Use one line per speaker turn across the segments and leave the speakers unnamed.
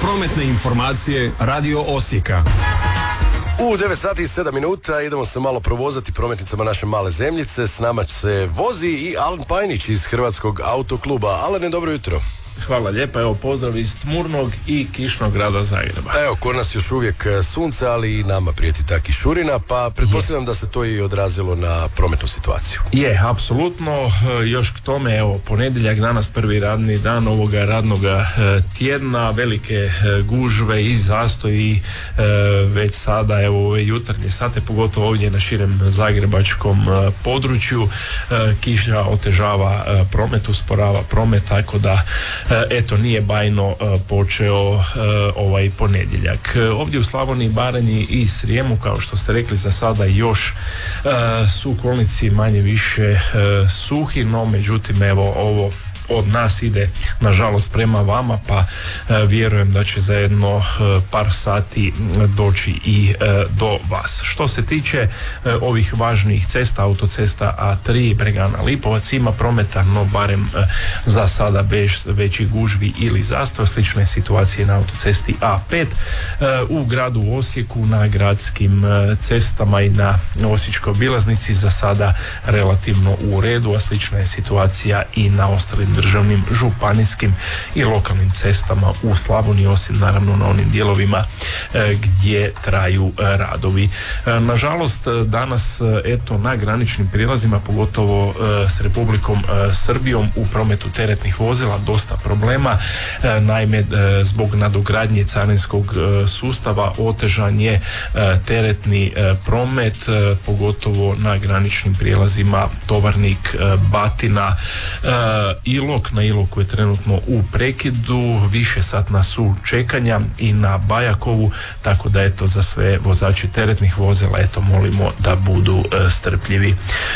Prometne informacije Radio Osijeka.
U 9 sati i 7 minuta idemo se malo provozati prometnicama naše male zemljice. S nama se vozi i Alen Pajnić iz Hrvatskog autokluba. Alene, dobro jutro.
Hvala lijepa, evo pozdrav iz tmurnog i kišnog grada Zagreba.
Evo, kod nas još uvijek sunce, ali i nama prijeti ta kišurina, pa pretpostavljam da se to i odrazilo na prometnu situaciju.
Je, apsolutno, još k tome, evo, ponedjeljak, danas prvi radni dan ovoga radnoga tjedna, velike gužve i zastoji već sada, evo, ove jutarnje sate, pogotovo ovdje na širem zagrebačkom području. Kiša otežava promet, usporava promet, tako da eto, nije bajno počeo ovaj ponedjeljak. Ovdje u Slavoniji, Baranji i Srijemu, kao što ste rekli, za sada još su kolnici manje više suhi, no međutim, evo, ovo od nas ide nažalost prema vama, pa vjerujem da će za jedno par sati doći i do vas. Što se tiče ovih važnijih cesta, autocesta A3, Bregana, Lipovac, ima prometa, no barem za sada bez većih gužvi ili zastoj. Slične situacije na autocesti A5 u gradu Osijeku, na gradskim cestama i na Osječkoj obilaznici za sada relativno u redu, a slična je situacija i na ostalim državnim, županijskim i lokalnim cestama u Slavoniji, osim naravno na onim dijelovima gdje traju radovi. Nažalost, danas eto na graničnim prijelazima, pogotovo s Republikom Srbijom, u prometu teretnih vozila dosta problema. Naime, zbog nadogradnje carinskog sustava otežan je teretni promet, pogotovo na graničnim prijelazima Tovarnik, Batina, Ilok. Na Iloku je trenutno u prekidu, više satna su čekanja i na Bajakovu, tako da eto, za sve vozači teretnih vozila, eto, molimo da budu strpljivi.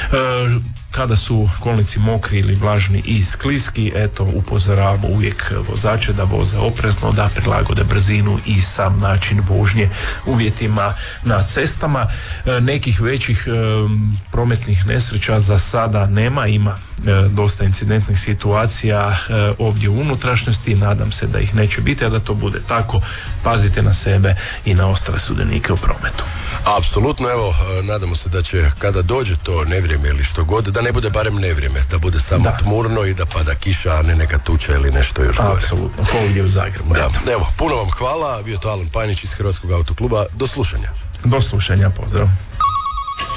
Kada su kolnici mokri ili vlažni i skliski, eto, upozoravamo uvijek vozače da voze oprezno, da prilagode brzinu i sam način vožnje uvjetima na cestama. Nekih većih prometnih nesreća za sada nema, ima dosta incidentnih situacija ovdje u unutrašnjosti, nadam se da ih neće biti, a da to bude tako, pazite na sebe i na ostale sudionike u prometu.
Apsolutno, evo, nadamo se da će kada dođe to nevrijeme ili što god, da ne bude barem nevrijeme, da bude samo tmurno i da pada kiša, a ne neka tuča ili nešto još gore.
Apsolutno, ko ovdje u Zagrebu.
Da. Evo, puno vam hvala, bio to Alen Pajnić iz Hrvatskog autokluba, do slušanja.
Do slušanja, pozdrav.